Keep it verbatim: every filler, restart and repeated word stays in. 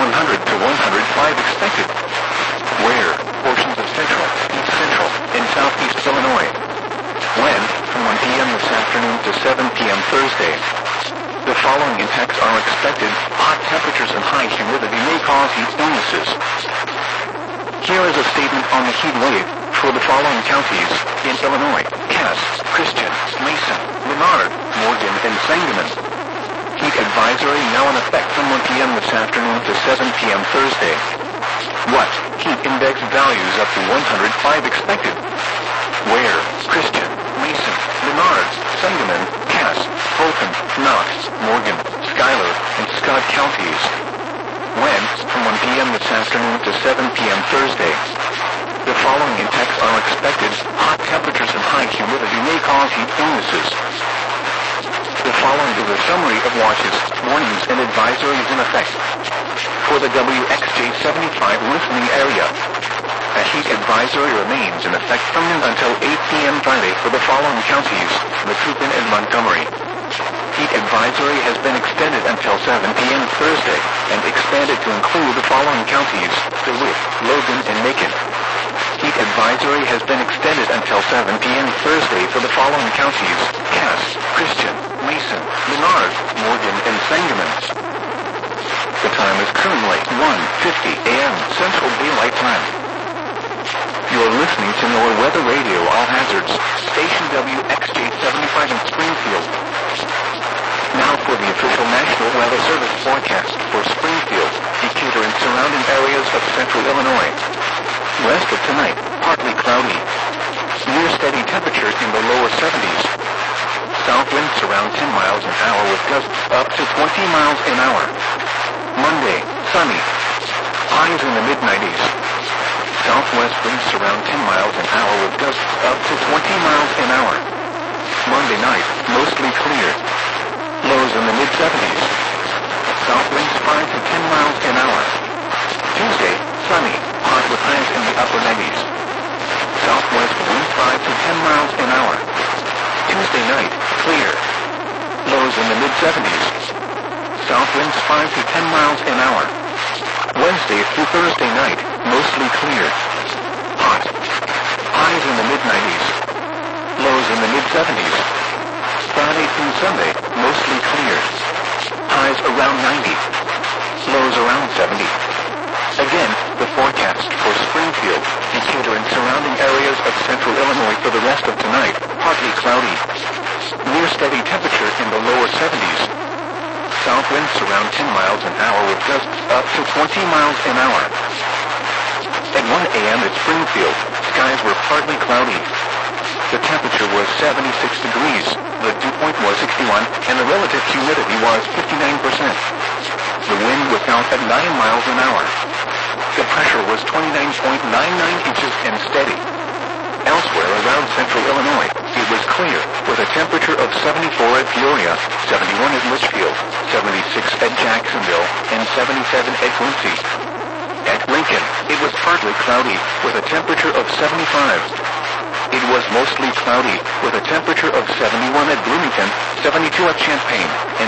one hundred to one hundred five expected. Where? Portions of central, east central, and southeast Illinois. When? From one p m this afternoon to seven p m Thursday. The following impacts are expected. Hot temperatures and high humidity may cause heat illnesses. Here is a statement on the heat wave for the following counties in Illinois: Cass, Christian, Mason, Menard, Morgan, and Sangamon. Heat advisory now in effect from one p m this afternoon to seven p m Thursday. What? Heat index values up to one hundred five expected. Where? Christian, Mason, Menard, Sangamon, Cass, Fulton, Knox, Morgan, Schuyler, and Scott counties. When? From one p m this afternoon to seven p m Thursday. The following impacts are expected. Hot temperatures and high humidity may cause heat illnesses. The following is a summary of watches, warnings, and advisories in effect. For the W X J seventy-five listening area, a heat advisory remains in effect from noon until eight p m Friday for the following counties: Macoupin and Montgomery. Heat advisory has been extended until seven p m Thursday and expanded to include the following counties: DeWitt, Logan, and Macon. Heat advisory has been extended until seven p m Thursday for the following counties: Cass, Christian, Mason, Menard, Morgan, and Sangamon. The time is currently one fifty a m Central Daylight Time. You are listening to NOAA Weather Radio All Hazards, station W X J seventy-five in Springfield. Now for the official National Weather Service forecast for Springfield, Decatur, and surrounding areas of central Illinois. West of tonight, partly cloudy. Near steady temperature in the lower seventies. South winds around ten miles an hour with gusts up to twenty miles an hour. Monday, sunny. Highs in the mid nineties. Southwest winds around ten miles an hour with gusts up to twenty miles an hour. Monday night, mostly clear. Lows in the mid seventies. South winds five to ten miles an hour. Tuesday, sunny, hot with highs in the upper nineties. Southwest winds five to ten miles an hour. Tuesday night, clear. Lows in the mid seventies. South winds five to ten miles an hour. Wednesday through Thursday night, mostly clear. Hot. Highs in the mid nineties. Lows in the mid seventies. Friday through Sunday, mostly clear. Highs around ninety. Lows around seventy. Again, the forecast for Springfield, Decatur, and surrounding areas of central Illinois for the rest of tonight: partly cloudy. Near steady temperature in the lower seventies. South winds around ten miles an hour with gusts up to twenty miles an hour. At one a m at Springfield, skies were partly cloudy. The temperature was seventy-six degrees, the dew point was sixty-one, and the relative humidity was fifty-nine percent. The wind was out at nine miles an hour. The pressure was twenty-nine point nine nine inches and steady. Elsewhere around central Illinois, it was clear, with a temperature of seventy-four at Peoria, seventy-one at Litchfield, seventy-six at Jacksonville, and seventy-seven at Quincy. At Lincoln, it was partly cloudy, with a temperature of seventy-five. It was mostly cloudy, with a temperature of seventy-one at Bloomington, seventy-two at Champaign, and